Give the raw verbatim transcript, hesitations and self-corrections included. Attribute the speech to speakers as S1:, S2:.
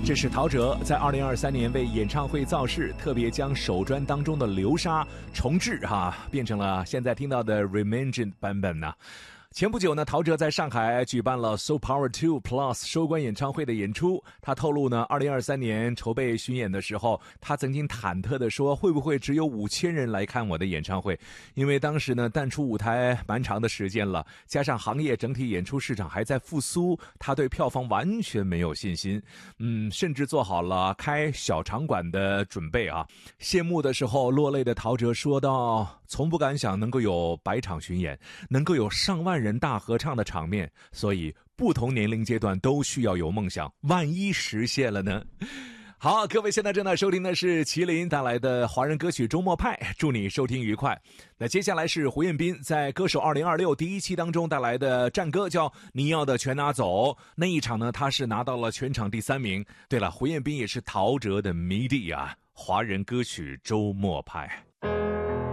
S1: 这是陶喆在二零二三年为演唱会造势，特别将首专当中的流沙重制哈，变成了现在听到的 Reimagined 版本呢。前不久呢，陶喆在上海举办了 So Power two Plus 收官演唱会的演出。他透露呢，二零二三年筹备巡演的时候，他曾经忐忑地说，会不会只有五千人来看我的演唱会？因为当时呢，淡出舞台蛮长的时间了，加上行业整体演出市场还在复苏，他对票房完全没有信心。嗯，甚至做好了开小场馆的准备啊。谢幕的时候，落泪的陶喆说道，从不敢想能够有百场巡演，能够有上万人人大合唱的场面，所以不同年龄阶段都需要有梦想，万一实现了呢？好，各位现在正在收听的是麒麟带来的华人歌曲周末派，祝你收听愉快。那接下来是胡彦斌在歌手二零二六第一期当中带来的战歌，叫你要的全拿走。那一场呢，他是拿到了全场第三名。对了，胡彦斌也是陶喆的迷弟啊，华人歌曲周末派。